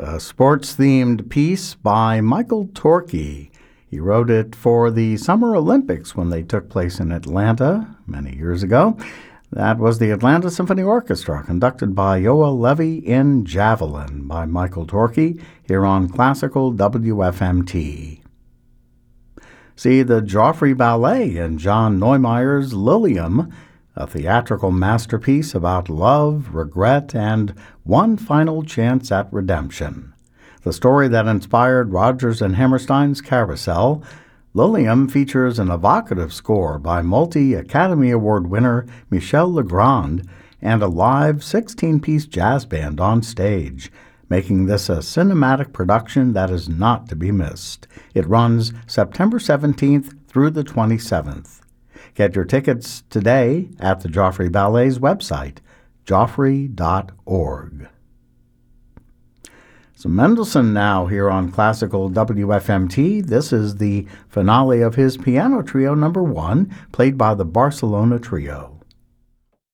A sports-themed piece by Michael Torkey. He wrote it for the Summer Olympics when they took place in Atlanta many years ago. That was the Atlanta Symphony Orchestra, conducted by Yoel Levy in Javelin by Michael Torkey, here on Classical WFMT. See the Joffrey Ballet in John Neumeier's Lilium, a theatrical masterpiece about love, regret, and one final chance at redemption. The story that inspired Rodgers and Hammerstein's Carousel, Lilium features an evocative score by multi-Academy Award winner Michel Legrand and a live 16-piece jazz band on stage, making this a cinematic production that is not to be missed. It runs September 17th through the 27th. Get your tickets today at the Joffrey Ballet's website, joffrey.org. So Mendelssohn now here on Classical WFMT. This is the finale of his Piano Trio No. 1, played by the Barcelona Trio.